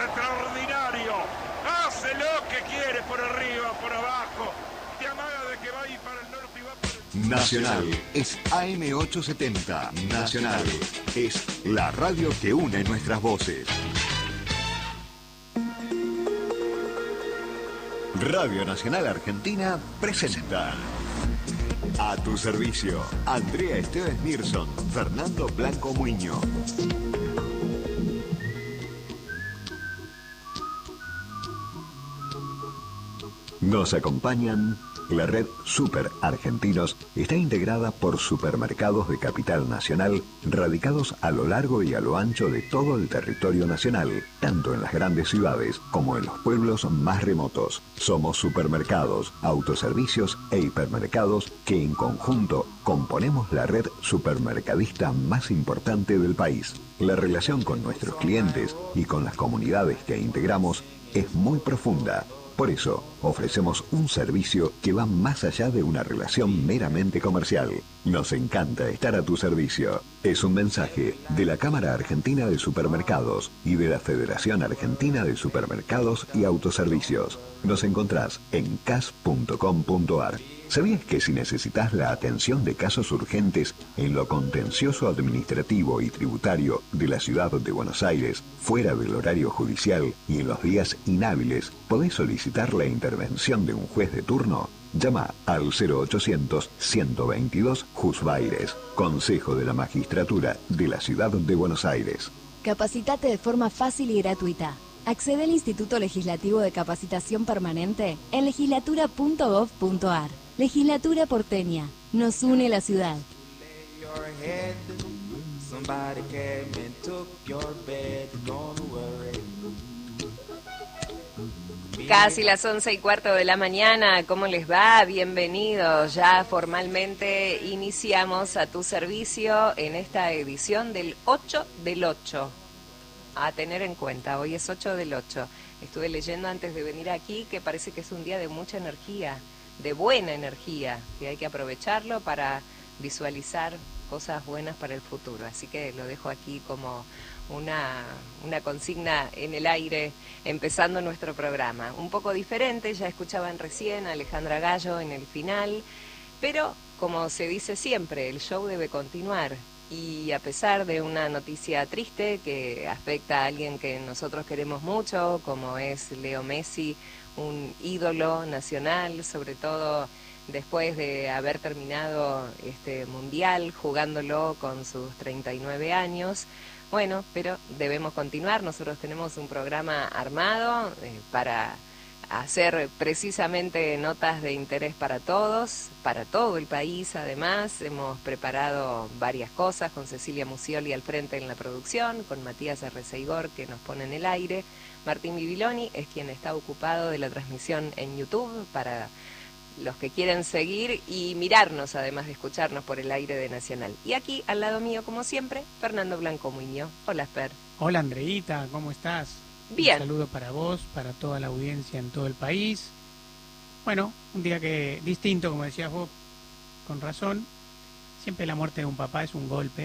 extraordinario. Hace lo que quiere por arriba, por abajo. Te amaga de que va a ir para el norte y va para el... Nacional es AM870. Nacional es la radio que une nuestras voces. Radio Nacional Argentina presenta A tu servicio, Andrea Esteves Mirson, Fernando Blanco Muñoz. Nos acompañan. La red Super Argentinos está integrada por supermercados de capital nacional radicados a lo largo y a lo ancho de todo el territorio nacional, tanto en las grandes ciudades como en los pueblos más remotos. Somos supermercados, autoservicios e hipermercados que en conjunto componemos la red supermercadista más importante del país. La relación con nuestros clientes y con las comunidades que integramos es muy profunda. Por eso, ofrecemos un servicio que va más allá de una relación meramente comercial. Nos encanta estar a tu servicio. Es un mensaje de la Cámara Argentina de Supermercados y de la Federación Argentina de Supermercados y Autoservicios. Nos encontrás en cas.com.ar. ¿Sabías que si necesitas la atención de casos urgentes en lo contencioso administrativo y tributario de la ciudad de Buenos Aires, fuera del horario judicial y en los días inhábiles, podés solicitar la intervención de un juez de turno? Llama al 0800-122 Jusbaires, Consejo de la Magistratura de la Ciudad de Buenos Aires. Capacitate de forma fácil y gratuita. Accede al Instituto Legislativo de Capacitación Permanente en legislatura.gov.ar. Legislatura porteña. Nos une la ciudad. Casi las 11:15 de la mañana, ¿cómo les va? Bienvenidos. Ya formalmente iniciamos a tu servicio en esta edición del 8 del 8. A tener en cuenta, hoy es 8 del 8. Estuve leyendo antes de venir aquí que parece que es un día de mucha energía, de buena energía, que hay que aprovecharlo para visualizar cosas buenas para el futuro. Así que lo dejo aquí como una consigna en el aire, empezando nuestro programa. Un poco diferente, ya escuchaban recién a Alejandra Gallo en el final, pero como se dice siempre, el show debe continuar. Y a pesar de una noticia triste que afecta a alguien que nosotros queremos mucho, como es Leo Messi, un ídolo nacional, sobre todo después de haber terminado este mundial jugándolo con sus 39 años, bueno, pero debemos continuar. Nosotros tenemos un programa armado para hacer precisamente notas de interés para todos, para todo el país. Además, hemos preparado varias cosas con Cecilia Musioli al frente en la producción, con Matías Arreceigor que nos pone en el aire. Martín Bibiloni es quien está ocupado de la transmisión en YouTube para los que quieren seguir y mirarnos, además de escucharnos por el aire de Nacional. Y aquí, al lado mío, como siempre, Fernando Blanco Muñoz. Hola, Fer. Hola, Andreita, ¿cómo estás? Bien. Un saludo para vos, para toda la audiencia en todo el país. Bueno, un día que distinto, como decías vos, con razón. Siempre la muerte de un papá es un golpe.